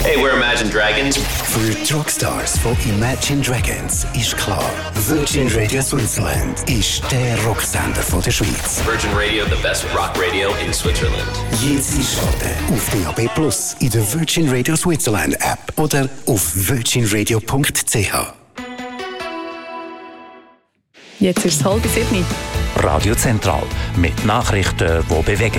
Hey, we're Imagine Dragons. Für die Rockstars von Imagine Dragons ist klar, Virgin Radio Switzerland ist der Rocksender von der Schweiz. Virgin Radio, the best rock radio in Switzerland. Jetzt einschalten auf DAB+, in der Virgin Radio Switzerland App oder auf virginradio.ch. Jetzt ist es 6:30. Radio Zentral mit Nachrichten, die bewegen.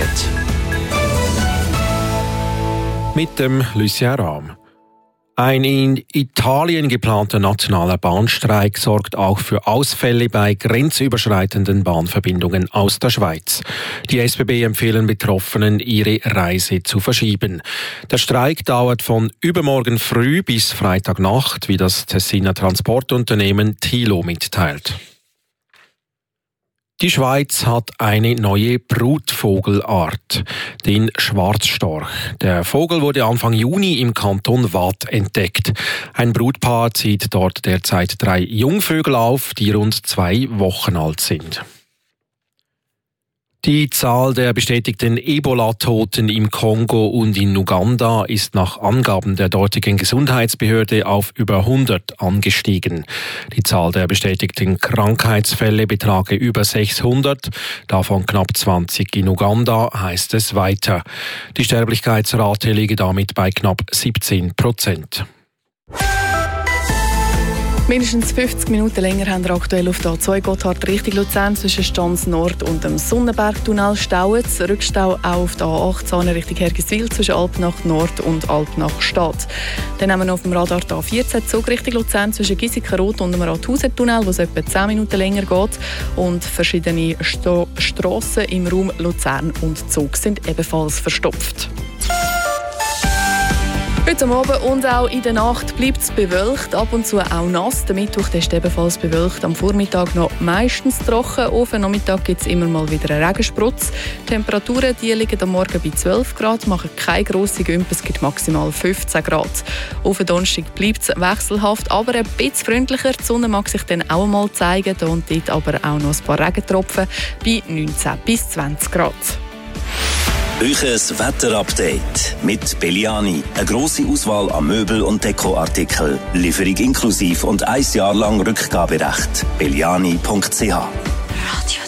Mit dem Lucien Rahm. Ein in Italien geplanter nationaler Bahnstreik sorgt auch für Ausfälle bei grenzüberschreitenden Bahnverbindungen aus der Schweiz. Die SBB empfehlen Betroffenen, ihre Reise zu verschieben. Der Streik dauert von übermorgen früh bis Freitagnacht, wie das Tessiner Transportunternehmen Tilo mitteilt. Die Schweiz hat eine neue Brutvogelart, den Schwarzstorch. Der Vogel wurde Anfang Juni im Kanton Waadt entdeckt. Ein Brutpaar zieht dort derzeit 3 Jungvögel auf, die rund 2 Wochen alt sind. Die Zahl der bestätigten Ebola-Toten im Kongo und in Uganda ist nach Angaben der dortigen Gesundheitsbehörde auf über 100 angestiegen. Die Zahl der bestätigten Krankheitsfälle betrage über 600, davon knapp 20 in Uganda, heißt es weiter. Die Sterblichkeitsrate liege damit bei knapp 17%. Mindestens 50 Minuten länger haben wir aktuell auf der A2 Gotthard Richtung Luzern zwischen Stans Nord und dem Sonnenbergtunnel stauen. Rückstau auch auf der A18 Richtung Hergiswil zwischen Alpnach Nord und Alpnach Stadt. Dann haben wir noch auf dem Radar die A14 Zug Richtung Luzern zwischen Giesikenrot und dem Rathausentunnel, wo es etwa 10 Minuten länger geht. Und verschiedene Strassen im Raum Luzern und Zug sind ebenfalls verstopft. Heute Abend und auch in der Nacht bleibt es bewölkt, ab und zu auch nass. Der Mittwoch ist ebenfalls bewölkt, am Vormittag noch meistens trocken. Auf den Nachmittag gibt es immer mal wieder einen Regensprutz. Die Temperaturen die liegen am Morgen bei 12 Grad, machen keine grossen Gümpen, es gibt maximal 15 Grad. Auf den Donnerstag bleibt es wechselhaft, aber ein bisschen freundlicher. Die Sonne mag sich dann auch mal zeigen, da und dort aber auch noch ein paar Regentropfen bei 19 bis 20 Grad. Euches Wetterupdate mit Belliani. Eine grosse Auswahl an Möbel- und Dekoartikeln. Lieferung inklusiv und 1 Jahr lang Rückgaberecht. Belliani.ch. Radio